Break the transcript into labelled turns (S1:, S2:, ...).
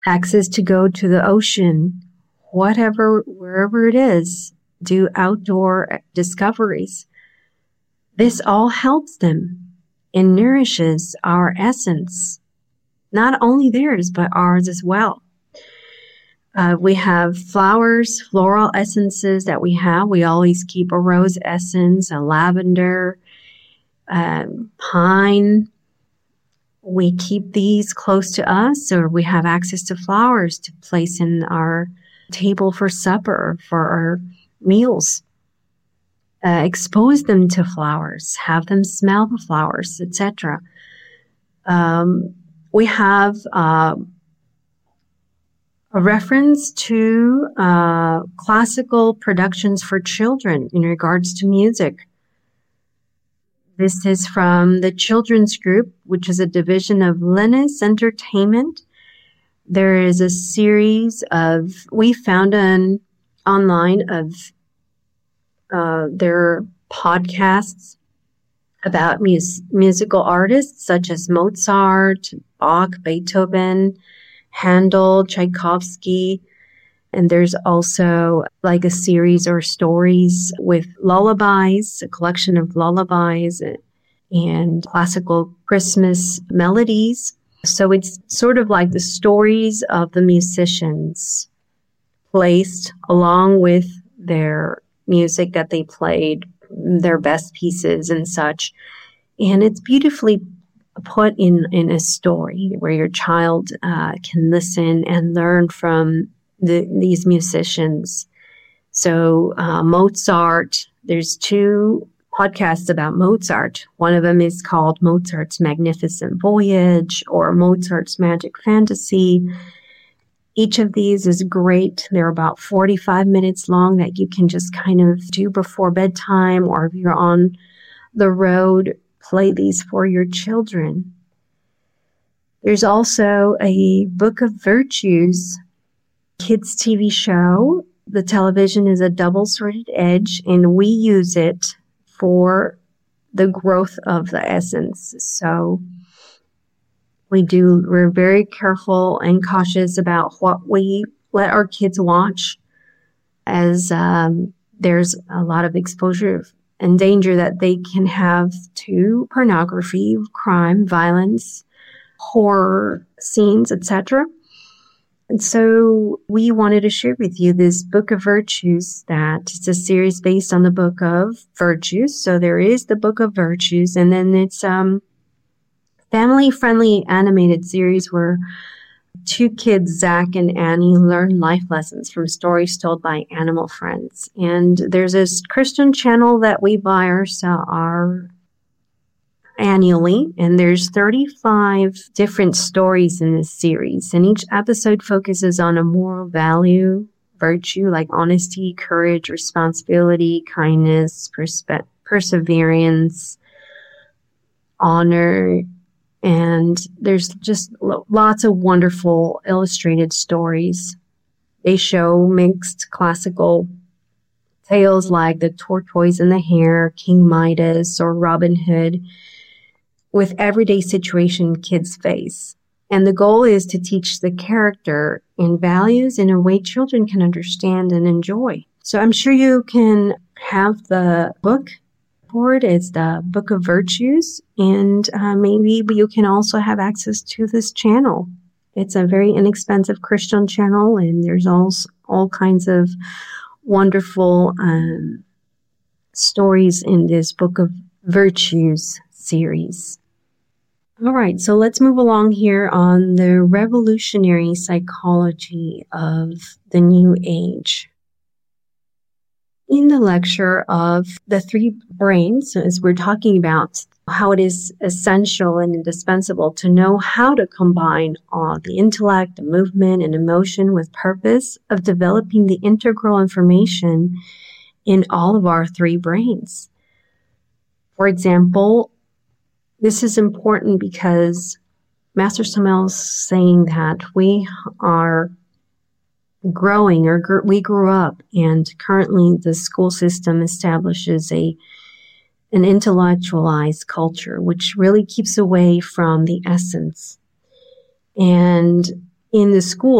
S1: access to go to the ocean, wherever it is, do outdoor discoveries. This all helps them and nourishes our essence, not only theirs, but ours as well. We have flowers, floral essences that we have. We always keep a rose essence, a lavender, pine. We keep these close to us, or we have access to flowers to place in our table for supper, for our meals. Expose them to flowers, have them smell the flowers, etc. We have a reference to classical productions for children in regards to music. This is from the Children's Group, which is a division of Linus Entertainment. There is a series we found online of their podcasts about musical artists such as Mozart, Bach, Beethoven, Handel, Tchaikovsky. And there's also like a series or stories with lullabies, a collection of lullabies and classical Christmas melodies. So it's sort of like the stories of the musicians placed along with their music that they played, their best pieces and such. And it's beautifully put in a story where your child can listen and learn from these musicians. So Mozart, there's 2 podcasts about Mozart. One of them is called Mozart's Magnificent Voyage or Mozart's Magic Fantasy. Each of these is great. They're about 45 minutes long that you can just kind of do before bedtime, or if you're on the road, play these for your children. There's also a Book of Virtues kids TV show. The television is a double-sworded edge, and we use it for the growth of the essence. So we're very careful and cautious about what we let our kids watch, as there's a lot of exposure and danger that they can have to pornography, crime, violence, horror scenes, etc. And so we wanted to share with you this Book of Virtues, that it's a series based on the Book of Virtues. So there is the Book of Virtues, and then it's family-friendly animated series where 2 kids, Zach and Annie, learn life lessons from stories told by animal friends. And there's this Christian channel that we buy our annually, and there's 35 different stories in this series, and each episode focuses on a moral value, virtue like honesty, courage, responsibility, kindness, perseverance, honor, and there's just lots of wonderful illustrated stories. They show mixed classical tales like The Tortoise and the Hare, King Midas, or Robin Hood, with everyday situation kids face. And the goal is to teach the character and values in a way children can understand and enjoy. So I'm sure you can have the book for it. It's the Book of Virtues, and maybe you can also have access to this channel. It's a very inexpensive Christian channel, and there's all kinds of wonderful stories in this Book of Virtues series. All right, so let's move along here on the revolutionary psychology of the New Age. In the lecture of the 3 brains, as we're talking about how it is essential and indispensable to know how to combine the intellect, the movement, and emotion with purpose of developing the integral information in all of our 3 brains. For example, this is important because Master Samael is saying that we are growing, or we grew up, and currently the school system establishes an intellectualized culture, which really keeps away from the essence. And in the school